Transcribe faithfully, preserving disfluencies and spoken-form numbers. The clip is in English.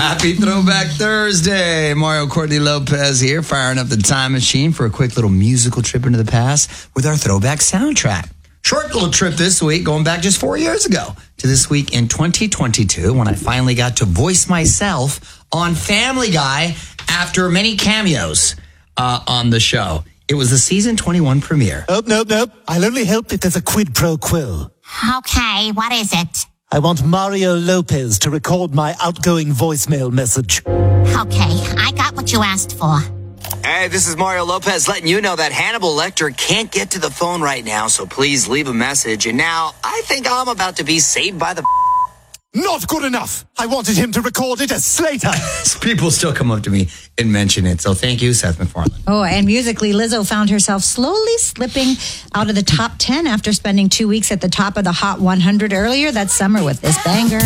Happy Throwback Thursday. Mario Courtney Lopez here, firing up the time machine for a quick little musical trip into the past with our throwback soundtrack. Short little trip this week, going back just four years ago to this week in twenty twenty-two when I finally got to voice myself on Family Guy after many cameos uh, on the show. It was the season twenty-one premiere. Oh, nope, nope. I'll only help if there's a quid pro quo. Okay, what is it? I want Mario Lopez to record my outgoing voicemail message. Okay, I got what you asked for. Hey, this is Mario Lopez letting you know that Hannibal Lecter can't get to the phone right now, so please leave a message. And now, I think I'm about to be saved by the... Not good enough. I wanted him to record it as Slater. People still come up to me and mention it, so thank you, Seth MacFarlane. Oh, and musically, Lizzo found herself slowly slipping out of the top ten after spending two weeks at the top of the Hot one hundred earlier that summer with this banger.